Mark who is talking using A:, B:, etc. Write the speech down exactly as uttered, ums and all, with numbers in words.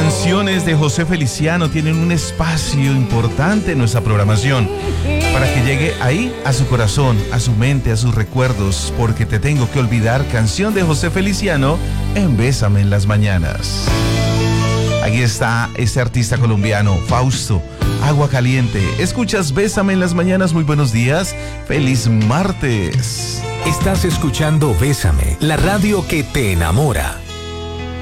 A: canciones de José Feliciano tienen un espacio importante en nuestra programación para que llegue ahí a su corazón, a su mente, a sus recuerdos, porque te tengo que olvidar, canción de José Feliciano en Bésame en las mañanas. Aquí está este artista colombiano, Fausto, Agua Caliente. Escuchas Bésame en las mañanas, muy buenos días, feliz martes.
B: Estás escuchando Bésame, la radio que te enamora.